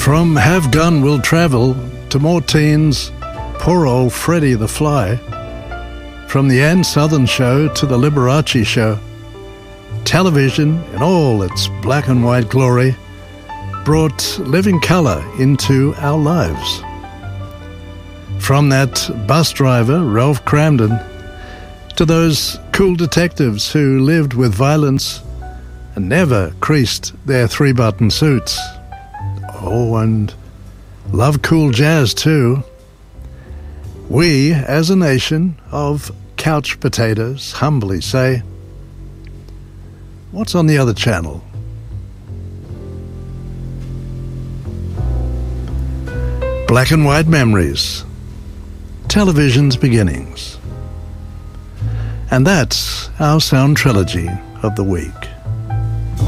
From Have Gun Will Travel to more teens, Poor Old Freddie the Fly. From the Ann Southern Show to the Liberace Show, television in all its black and white glory brought living color into our lives. From that bus driver, Ralph Cramden, to those cool detectives who lived with violence and never creased their three-button suits. Oh, and love cool jazz too. We, as a nation of couch potatoes, humbly say, what's on the other channel? Black and white memories, television's beginnings. And that's our sound trilogy of the week.